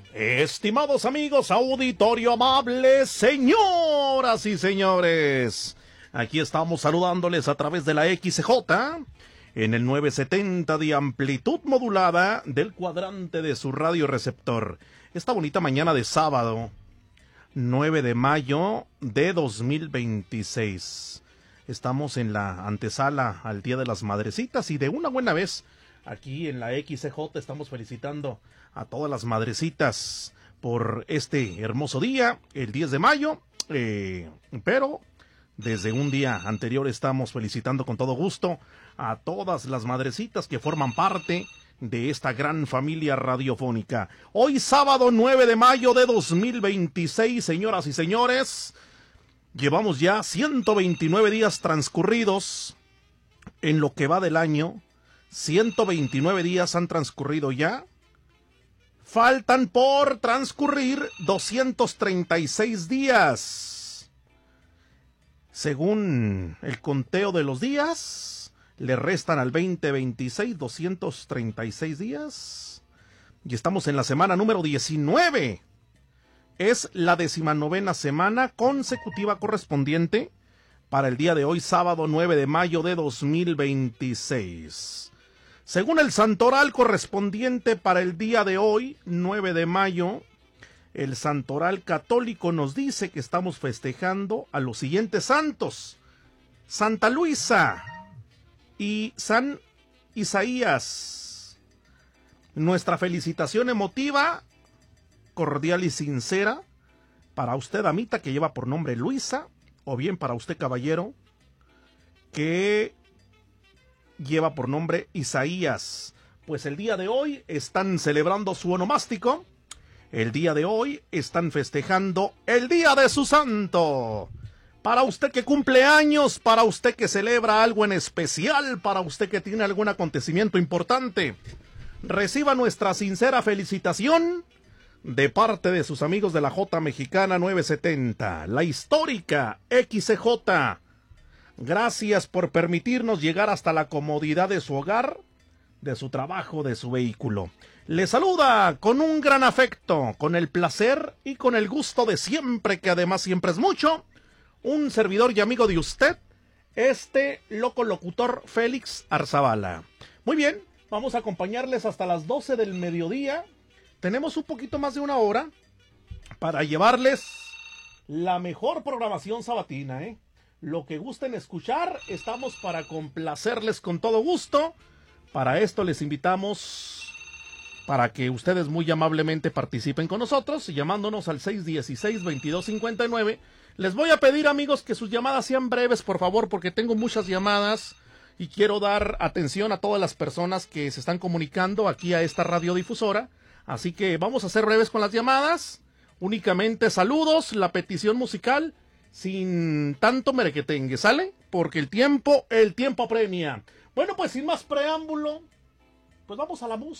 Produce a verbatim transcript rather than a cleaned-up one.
Estimados amigos, auditorio amable, señoras y señores, aquí estamos saludándoles a través de la X C J en el novecientos setenta de amplitud modulada del cuadrante de su radio receptor. Esta bonita mañana de sábado, nueve de mayo de dos mil veintiséis. Estamos en la antesala al Día de las Madrecitas y de una buena vez aquí en la X C J estamos felicitando a todas las madrecitas por este hermoso día, el diez de mayo, eh, pero desde un día anterior estamos felicitando con todo gusto a todas las madrecitas que forman parte de esta gran familia radiofónica. Hoy sábado nueve de mayo de dos mil veintiséis, señoras y señores, llevamos ya ciento veintinueve días transcurridos en lo que va del año. ciento veintinueve días han transcurrido ya. Faltan por transcurrir doscientos treinta y seis días. Según el conteo de los días, le restan al veinte veintiséis doscientos treinta y seis días. Y estamos en la semana número diecinueve. Es la decimanovena semana consecutiva correspondiente para el día de hoy, sábado nueve de mayo de dos mil veintiséis. Según el santoral correspondiente para el día de hoy, nueve de mayo, el santoral católico nos dice que estamos festejando a los siguientes santos: Santa Luisa y San Isaías. Nuestra felicitación emotiva, cordial y sincera para usted, damita, que lleva por nombre Luisa, o bien para usted, caballero, que lleva por nombre Isaías. Pues el día de hoy están celebrando su onomástico. El día de hoy están festejando el día de su santo. Para usted que cumple años, para usted que celebra algo en especial, para usted que tiene algún acontecimiento importante, reciba nuestra sincera felicitación de parte de sus amigos de la J Mexicana novecientos setenta, la histórica X C J. Gracias por permitirnos llegar hasta la comodidad de su hogar, de su trabajo, de su vehículo. Le saluda con un gran afecto, con el placer y con el gusto de siempre, que además siempre es mucho, un servidor y amigo de usted, este loco locutor Félix Arzabala. Muy bien, vamos a acompañarles hasta las doce del mediodía. Tenemos un poquito más de una hora para llevarles la mejor programación sabatina, ¿eh? Lo que gusten escuchar, estamos para complacerles con todo gusto. Para esto les invitamos para que ustedes muy amablemente participen con nosotros, llamándonos al seis uno seis, veintidós cincuenta y nueve. Les voy a pedir, amigos, que sus llamadas sean breves, por favor, porque tengo muchas llamadas y quiero dar atención a todas las personas que se están comunicando aquí a esta radiodifusora. Así que vamos a ser breves con las llamadas. Únicamente saludos, la petición musical, sin tanto merequetengue, ¿sale? Porque el tiempo, el tiempo apremia. Bueno, pues sin más preámbulo, pues vamos a la música.